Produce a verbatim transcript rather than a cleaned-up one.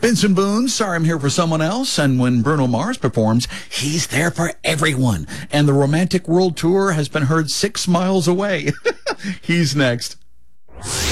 Benson Boone, Sorry I'm Here for Someone Else, and when Bruno Mars performs, he's there for everyone. And the Romantic World Tour has been heard six miles away. He's next.